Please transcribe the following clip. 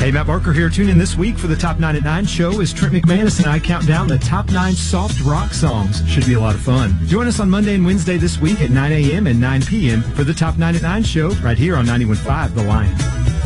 Hey, Matt Barker here. Tune in this week for the Top 9 at 9 show as Trent McManus and I count down the top 9 soft rock songs. Should be a lot of fun. Join us on Monday and Wednesday this week at 9 a.m. and 9 p.m. for the Top 9 at 9 show right here on 91.5 The Lion.